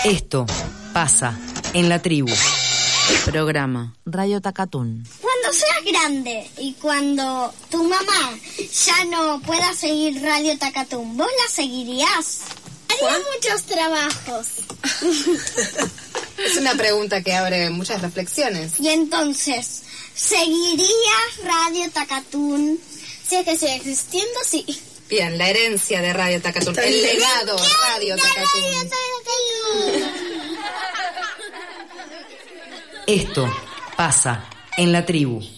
Esto pasa en la tribu. Programa Radio Takatún. Cuando seas grande y cuando tu mamá ya no pueda seguir Radio Takatún, ¿vos la seguirías? Haría muchos trabajos. Es una pregunta que abre muchas reflexiones. Y entonces, ¿seguirías Radio Takatún? Si es que sigue existiendo, sí. Bien, la herencia de Radio Takatún, el legado Radio Takatún. Esto pasa en la tribu.